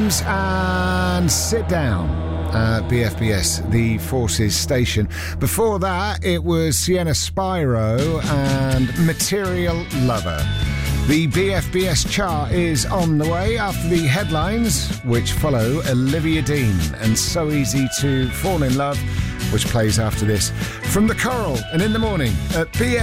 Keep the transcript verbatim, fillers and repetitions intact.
James and Sit Down at B F B S, the Forces station. Before that, it was Sienna Spyro and Material Lover. The B F B S chart is on the way after the headlines, which follow Olivia Dean and So Easy to Fall in Love, which plays after this. From the Coral and In the Morning at B F B S.